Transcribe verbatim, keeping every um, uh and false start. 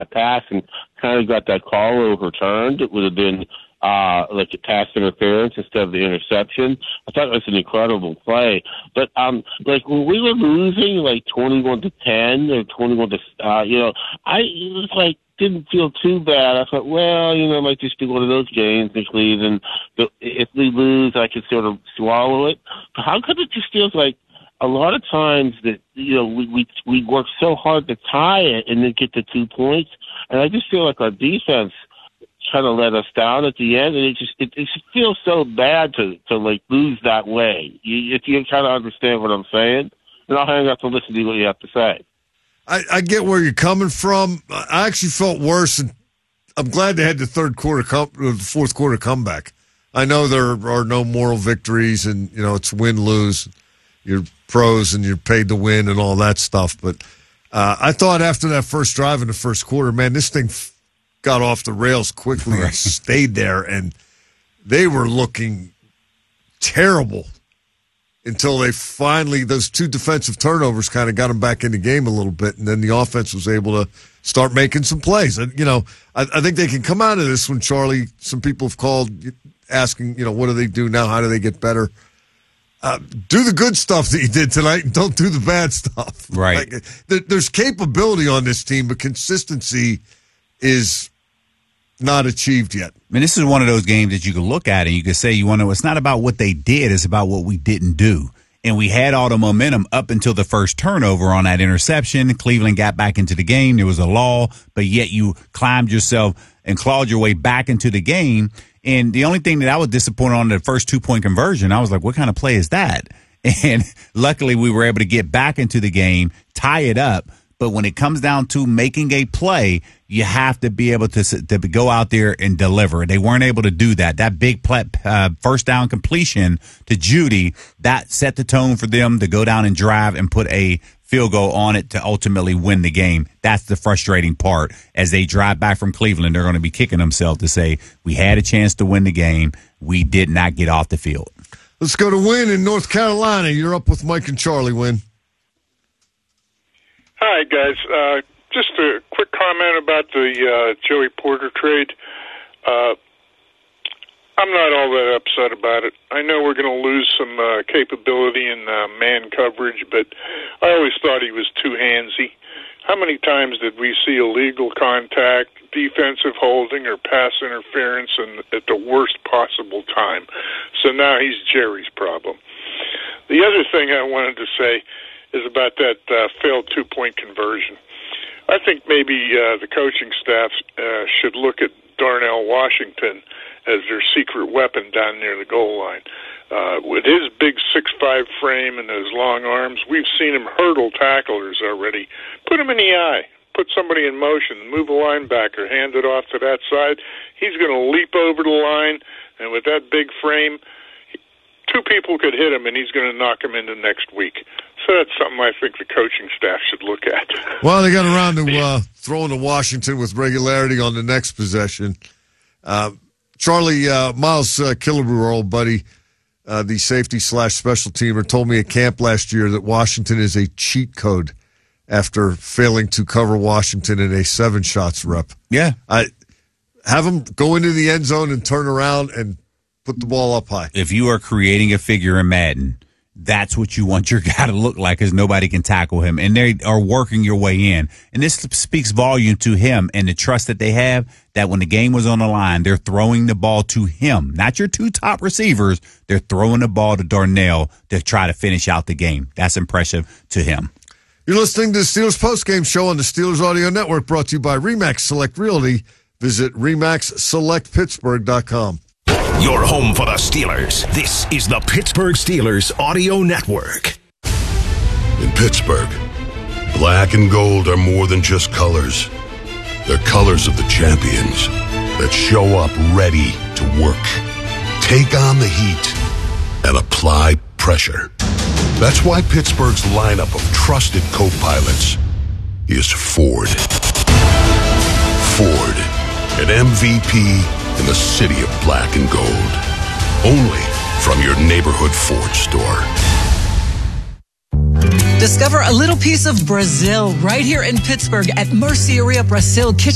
pass and kind of got that call overturned. It would have been uh, like a pass interference instead of the interception. I thought it was an incredible play. But, um, like, when we were losing, like, twenty-one to ten or twenty-one to, uh, you know, I it was like, didn't feel too bad. I thought, well, you know, it might just be one of those games in Cleveland. But if we lose, I could sort of swallow it. But how come it just feels like a lot of times that, you know, we, we, we work so hard to tie it and then get the two points. And I just feel like our defense kind of let us down at the end. And it just, it, it just feels so bad to, to like lose that way. You, if you kind of understand what I'm saying, and I'll hang up to listen to what you have to say. I, I get where you're coming from. I actually felt worse, and I'm glad they had the third quarter, come, the fourth quarter comeback. I know there are no moral victories, and you know it's win lose. You're pros, and you're paid to win, and all that stuff. But uh, I thought after that first drive in the first quarter, man, this thing f- got off the rails quickly right. and stayed there, and they were looking terrible. Until they finally, those two defensive turnovers kind of got them back in the game a little bit, and then the offense was able to start making some plays. And, you know, I, I think they can come out of this when, Charlie, some people have called asking, you know, what do they do now? How do they get better? Uh, do the good stuff that you did tonight and don't do the bad stuff. Right. Like, there, there's capability on this team, but consistency is not achieved yet. I mean, this is one of those games that you can look at and you can say, you want to know, it's not about what they did, it's about what we didn't do. And we had all the momentum up until the first turnover on that interception. Cleveland got back into the game. There was a lull, but yet you climbed yourself and clawed your way back into the game. And the only thing that I was disappointed on the first two-point conversion, I was like, what kind of play is that? And luckily we were able to get back into the game, tie it up. But when it comes down to making a play, you have to be able to, to go out there and deliver. They weren't able to do that. That big play, uh, first down completion to Judy, that set the tone for them to go down and drive and put a field goal on it to ultimately win the game. That's the frustrating part. As they drive back from Cleveland, they're going to be kicking themselves to say, we had a chance to win the game. We did not get off the field. Let's go to Win in North Carolina. You're up with Mike and Charlie, Win. Hi, guys. Uh, just a quick comment about the uh, Joey Porter trade. Uh, I'm not all that upset about it. I know we're going to lose some uh, capability in uh, man coverage, but I always thought he was too handsy. How many times did we see illegal contact, defensive holding, or pass interference in, at the worst possible time? So now he's Jerry's problem. The other thing I wanted to say is about that uh, failed two-point conversion. I think maybe uh, the coaching staff uh, should look at Darnell Washington as their secret weapon down near the goal line. Uh, with his big six five frame and those long arms, we've seen him hurdle tacklers already. Put him in the eye. Put somebody in motion. Move a linebacker. Hand it off to that side. He's going to leap over the line, and with that big frame, two people could hit him, and he's going to knock him into next week. So that's something I think the coaching staff should look at. Well, they got around to uh, throwing to Washington with regularity on the next possession. Uh, Charlie, uh, Miles uh, Killebrew, our old buddy, uh, the safety slash special teamer, told me at camp last year that Washington is a cheat code after failing to cover Washington in a seven shots rep. Yeah. I have them go into the end zone and turn around and put the ball up high. If you are creating a figure in Madden, that's what you want your guy to look like, because nobody can tackle him. And they are working your way in. And this speaks volume to him and the trust that they have, that when the game was on the line, they're throwing the ball to him. Not your two top receivers. They're throwing the ball to Darnell to try to finish out the game. That's impressive to him. You're listening to the Steelers postgame show on the Steelers Audio Network, brought to you by RE/MAX Select Realty. Visit remax select pittsburgh dot com. Your home for the Steelers. This is the Pittsburgh Steelers Audio Network. In Pittsburgh, black and gold are more than just colors. They're colors of the champions that show up ready to work, take on the heat, and apply pressure. That's why Pittsburgh's lineup of trusted co-pilots is Ford. Ford, an M V P in the city of black and gold. Only from your neighborhood Ford store. Discover a little piece of Brazil right here in Pittsburgh at Merceria Brazil Kitchen.